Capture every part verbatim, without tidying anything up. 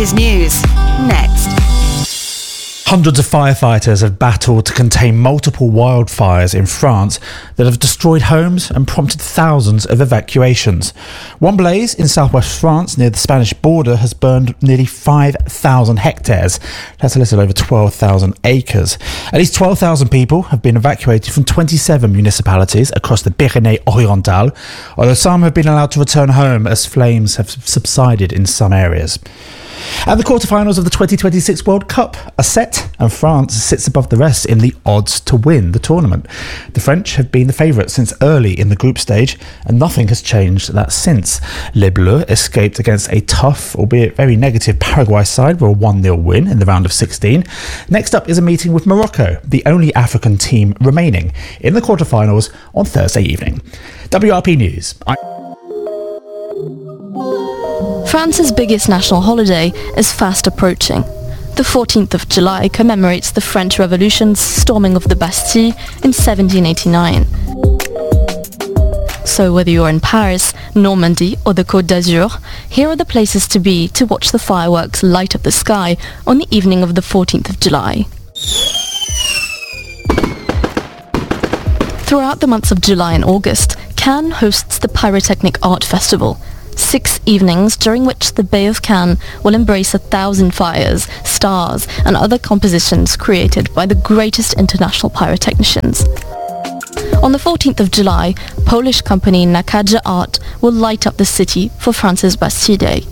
latest news, next. Hundreds of firefighters have battled to contain multiple wildfires in France that have destroyed homes and prompted thousands of evacuations. One blaze in southwest France near the Spanish border has burned nearly five thousand hectares. That's a little over twelve thousand acres. At least twelve thousand people have been evacuated from twenty-seven municipalities across the Pyrénées-Orientales, although some have been allowed to return home as flames have subsided in some areas. And the quarterfinals of the twenty twenty-six World Cup are set, and France sits above the rest in the odds to win the tournament. The French have been the favourites since early in the group stage, and nothing has changed that since. Les Bleus escaped against a tough, albeit very negative, Paraguay side with a one nil win in the round of sixteen. Next up is a meeting with Morocco, the only African team remaining, in the quarterfinals on Thursday evening. W R P News. I- France's biggest national holiday is fast approaching. The fourteenth of July commemorates the French Revolution's storming of the Bastille in seventeen eighty-nine. So whether you're in Paris, Normandy or the Côte d'Azur, here are the places to be to watch the fireworks light up the sky on the evening of the fourteenth of July. Throughout the months of July and August, Cannes hosts the Pyrotechnic Art Festival. Six evenings during which the Bay of Cannes will embrace a thousand fires, stars and other compositions created by the greatest international pyrotechnicians. On the fourteenth of July, Polish company Nakaja Art will light up the city for France's Bastille Day.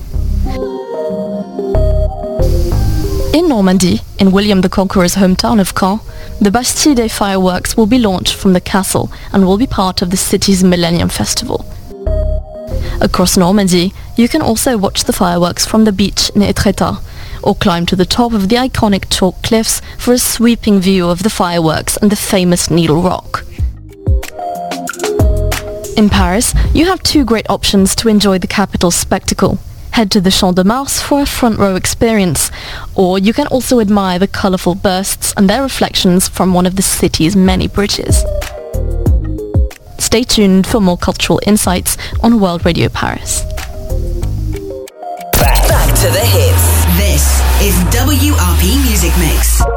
In Normandy, in William the Conqueror's hometown of Caen, the Bastille Day fireworks will be launched from the castle and will be part of the city's Millennium Festival. Across Normandy, you can also watch the fireworks from the beach in Étretat, or climb to the top of the iconic chalk cliffs for a sweeping view of the fireworks and the famous Needle Rock. In Paris, you have two great options to enjoy the capital's spectacle. Head to the Champ de Mars for a front row experience, or you can also admire the colourful bursts and their reflections from one of the city's many bridges. Stay tuned for more cultural insights on World Radio Paris. Back, back to the hits. This is W R P Music Mix.